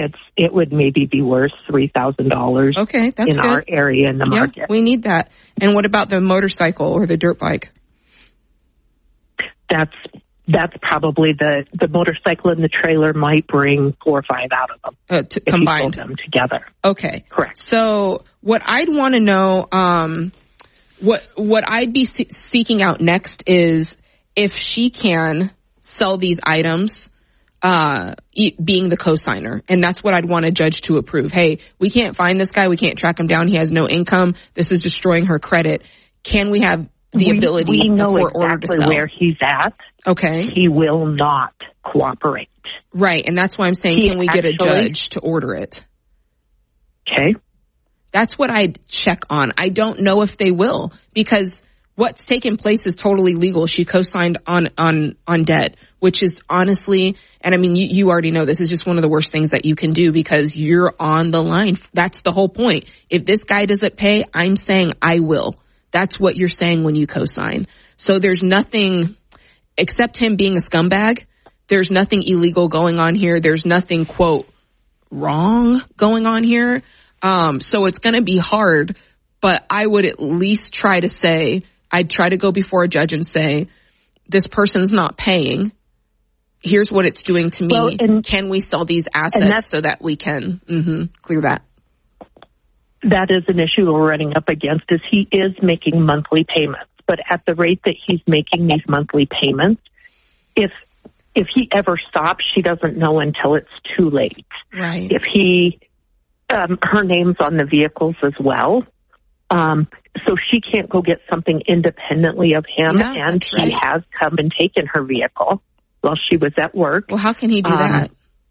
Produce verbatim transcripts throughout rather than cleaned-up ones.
it's it would maybe be worth three thousand dollars. Okay, that's in good. our area in the yeah, market. We need that. And what about the motorcycle or the dirt bike? That's that's probably the the motorcycle and the trailer might bring four or five out of them uh, to, if combined. You sold them together. Okay, correct. So what I'd want to know, um, what what I'd be se- seeking out next is if she can sell these items, uh, e- being the cosigner, and that's what I'd want a judge to approve. Hey, we can't find this guy, we can't track him down. He has no income. This is destroying her credit. Can we have the we, ability we know for exactly order to sell? Where he's at. Okay. He will not cooperate. Right, and that's why I'm saying, he can we actually, get a judge to order it? Okay. That's what I'd check on. I don't know if they will, because what's taken place is totally legal. She co-signed on on on debt, which is honestly, and I mean, you, you already know this is just one of the worst things that you can do because you're on the line. That's the whole point. If this guy doesn't pay, I'm saying I will. That's what you're saying when you co-sign. So there's nothing, except him being a scumbag, there's nothing illegal going on here. There's nothing, quote, wrong going on here. Um, so it's going to be hard, but I would at least try to say, I'd try to go before a judge and say, this person's not paying. Here's what it's doing to me. Well, and, can we sell these assets so that we can mm-hmm, clear that? That is an issue we're running up against, is he is making monthly payments. But at the rate that he's making these monthly payments, if if he ever stops, she doesn't know until it's too late. Right. If he, um, her name's on the vehicles as well. Um, so she can't go get something independently of him, yeah, and he right. has come and taken her vehicle while she was at work. Well, how can he do um, that?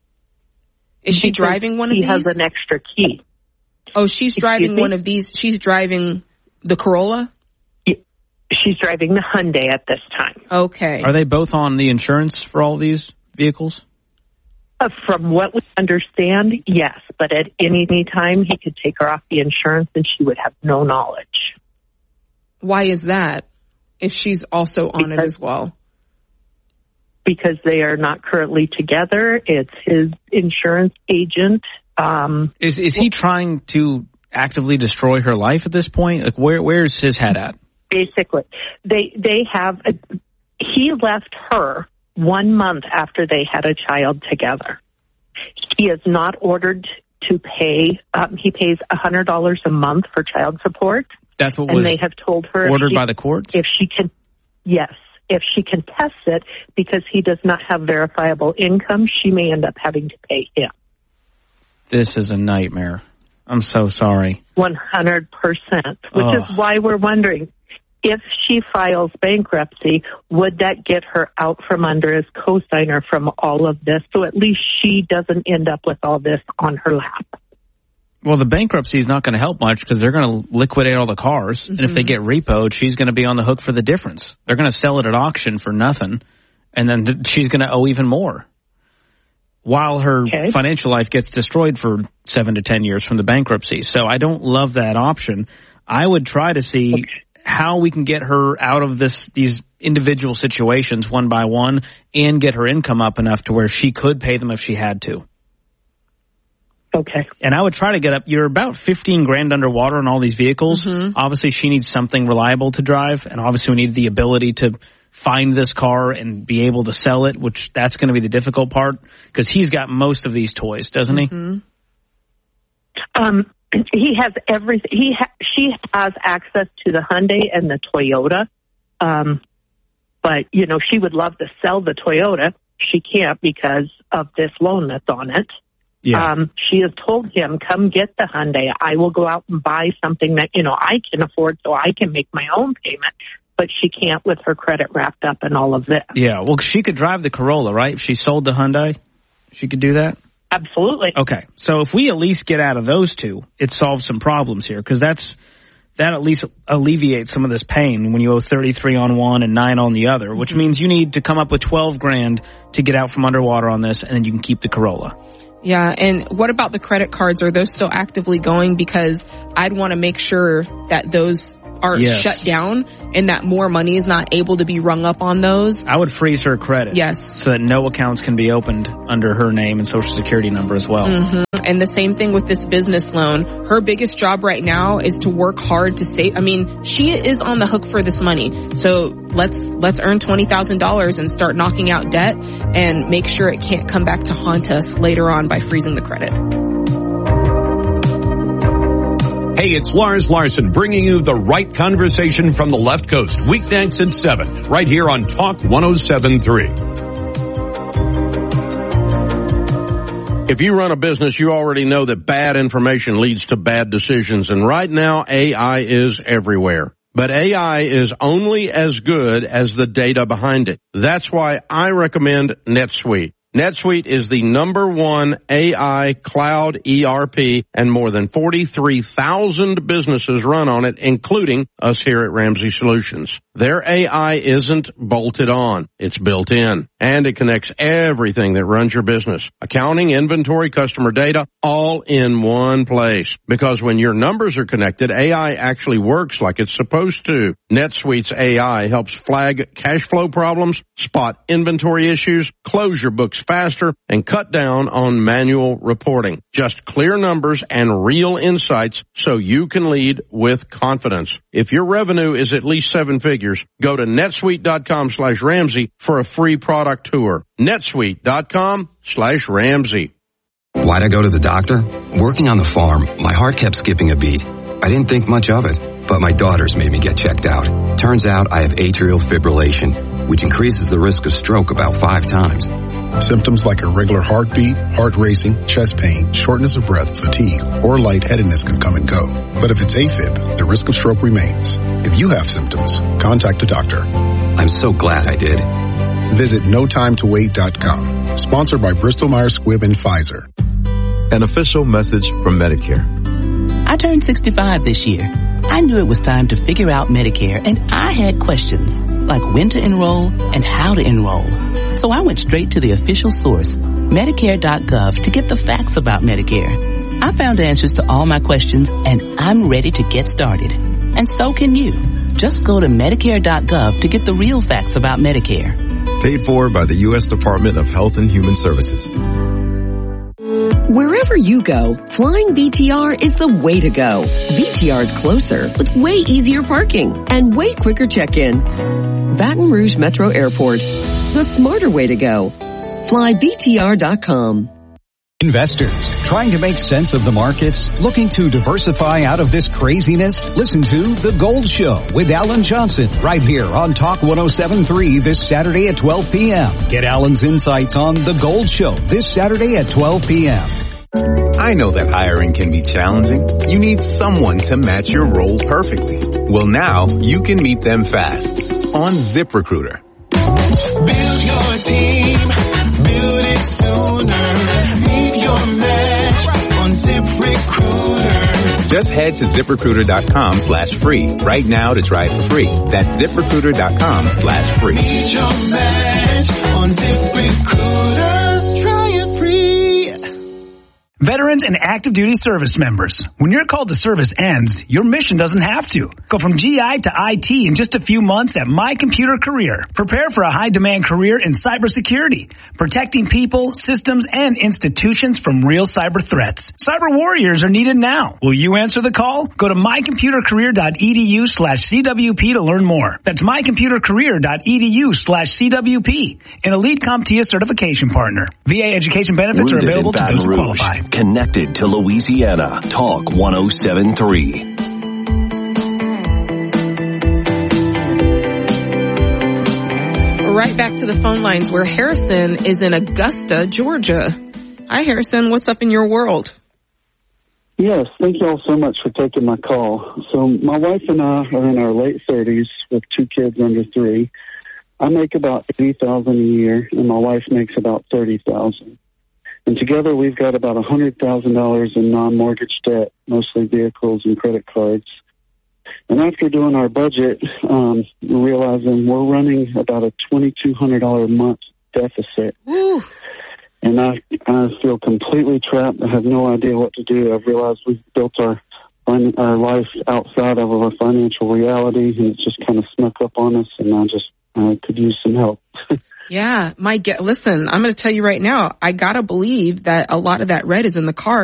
Is she driving one of he these? He has an extra key. Oh, she's driving one of these. She's driving the Corolla? Yeah. She's driving the Hyundai at this time. Okay. Are they both on the insurance for all these vehicles? Uh, from what we understand, yes. But at any time, he could take her off the insurance and she would have no knowledge. Why is that, if she's also on because, it as well? Because they are not currently together. It's his insurance agent. Um, is is he trying to actively destroy her life at this point? Like, where where's his head at? Basically, they they have. A, he left her one month after they had a child together. He is not ordered to pay. Um, he pays a hundred dollars a month for child support. That's what and was they have told her ordered she, by the courts. If she can, yes. If she contests it because he does not have verifiable income, she may end up having to pay him. This is a nightmare. I'm so sorry. one hundred percent, which oh. is why we're wondering, if she files bankruptcy, would that get her out from under as cosigner from all of this? So at least she doesn't end up with all this on her lap. Well, the bankruptcy is not going to help much because they're going to liquidate all the cars. Mm-hmm. And if they get repoed, she's going to be on the hook for the difference. They're going to sell it at auction for nothing. And then th- she's going to owe even more. While her okay. financial life gets destroyed for seven to ten years from the bankruptcy. So I don't love that option. I would try to see okay. how we can get her out of this these individual situations one by one and get her income up enough to where she could pay them if she had to. Okay. And I would try to get up. You're about fifteen grand underwater on all these vehicles. Mm-hmm. Obviously, she needs something reliable to drive, and obviously we need the ability to find this car and be able to sell it, which that's going to be the difficult part because he's got most of these toys, doesn't he? Mm-hmm. Um, he has everything. He ha- she has access to the Hyundai and the Toyota. Um, but you know, she would love to sell the Toyota. She can't because of this loan that's on it. Yeah. Um, she has told him, come get the Hyundai. I will go out and buy something that, you know, I can afford so I can make my own payment. But she can't with her credit wrapped up in all of this. Yeah, well, she could drive the Corolla, right? If she sold the Hyundai, she could do that? Absolutely. Okay, so if we at least get out of those two, it solves some problems here, because that's that at least alleviates some of this pain when you owe thirty-three on one and nine on the other, which means you need to come up with twelve grand to get out from underwater on this, and then you can keep the Corolla. Yeah, and what about the credit cards? Are those still actively going? Because I'd want to make sure that those aren't yes. shut down and that more money is not able to be rung up on those. I would freeze her credit. Yes. So that no accounts can be opened under her name and social security number as well. Mm-hmm. And the same thing with this business loan. Her biggest job right now is to work hard to save. I mean, she is on the hook for this money. So let's, let's earn twenty thousand dollars and start knocking out debt and make sure it can't come back to haunt us later on by freezing the credit. Hey, it's Lars Larson bringing you the right conversation from the left coast. Weeknights at seven, right here on Talk one oh seven point three. If you run a business, you already know that bad information leads to bad decisions. And right now, A I is everywhere. But A I is only as good as the data behind it. That's why I recommend NetSuite. NetSuite is the number one A I cloud E R P, and more than forty-three thousand businesses run on it, including us here at Ramsey Solutions. Their A I isn't bolted on. It's built in. And it connects everything that runs your business. Accounting, inventory, customer data, all in one place. Because when your numbers are connected, A I actually works like it's supposed to. NetSuite's A I helps flag cash flow problems, spot inventory issues, close your books faster, and cut down on manual reporting. Just clear numbers and real insights so you can lead with confidence. If your revenue is at least seven figures, go to netsuite.com slash Ramsey for a free product tour. netsuite.com slash Ramsey. Why'd I go to the doctor? Working on the farm, my heart kept skipping a beat. I didn't think much of it, but my daughters made me get checked out. Turns out I have atrial fibrillation, which increases the risk of stroke about five times. Symptoms like irregular heartbeat, heart racing, chest pain, shortness of breath, fatigue, or lightheadedness can come and go. But if it's AFib, the risk of stroke remains. If you have symptoms, contact a doctor. I'm so glad I did. Visit no time to wait dot com. Sponsored by Bristol Myers Squibb and Pfizer. An official message from Medicare. I turned sixty-five this year. I knew it was time to figure out Medicare, and I had questions like when to enroll and how to enroll. So I went straight to the official source, Medicare dot gov, to get the facts about Medicare. I found answers to all my questions, and I'm ready to get started. And so can you. Just go to Medicare dot gov to get the real facts about Medicare. Paid for by the U S Department of Health and Human Services. Wherever you go, flying B T R is the way to go. B T R is closer with way easier parking and way quicker check-in. Baton Rouge Metro Airport, the smarter way to go. Fly B T R dot com. Investors trying to make sense of the markets, looking to diversify out of this craziness? Listen to The Gold Show with Alan Johnson right here on Talk one oh seven point three this Saturday at twelve p.m. Get Alan's insights on The Gold Show this Saturday at twelve p.m. I know that hiring can be challenging. You need someone to match your role perfectly. Well, now you can meet them fast on ZipRecruiter. Build your team, build it sooner. Meet your match on ZipRecruiter. Just head to ZipRecruiter.com slash free right now to try it for free. That's ZipRecruiter.com slash free. Meet your match on ZipRecruiter. Try it free. Veterans and active duty service members. When your call to service ends, your mission doesn't have to. Go from G I to I T in just a few months at My Computer Career. Prepare for a high-demand career in cybersecurity, protecting people, systems, and institutions from real cyber threats. Cyber warriors are needed now. Will you answer the call? Go to mycomputercareer.edu slash CWP to learn more. That's mycomputercareer.edu slash CWP, an elite CompTIA certification partner. V A education benefits Rooted are available to those who Rouge, qualify. Connected to Louisiana. Talk one oh seven point three. Right back to the phone lines where Harrison is in Augusta, Georgia. Hi, Harrison. What's up in your world? Yes, thank you all so much for taking my call. So my wife and I are in our late thirties with two kids under three. I make about eighty thousand dollars a year, and my wife makes about thirty thousand dollars. And together we've got about one hundred thousand dollars in non-mortgage debt, mostly vehicles and credit cards. And after doing our budget, um, realizing we're running about a twenty-two hundred dollars a month deficit. Woo. And I, I feel completely trapped. I have no idea what to do. I've realized we've built our fin- our life outside of our financial reality, and it's just kind of snuck up on us, and I just uh, could use some help. Yeah, my get. Listen, I'm going to tell you right now. I gotta believe that a lot of that red is in the car.